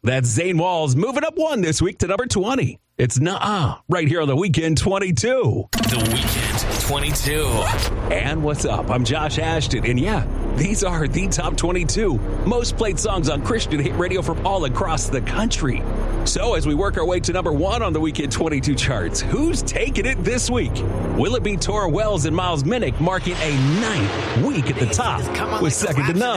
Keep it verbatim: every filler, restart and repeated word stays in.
That's Zane Walls moving up one this week to number twenty. It's Nuh-Uh, right here on The Weekend twenty-two. The Weekend twenty-two. And what's up? I'm Josh Ashton, and yeah, these are the top twenty-two most played songs on Christian hit radio from all across the country. So as we work our way to number one on the Weekend twenty-two charts, who's taking it this week? Will it be Tora Wells and Miles Minnick marking a ninth week at the top with Second to None?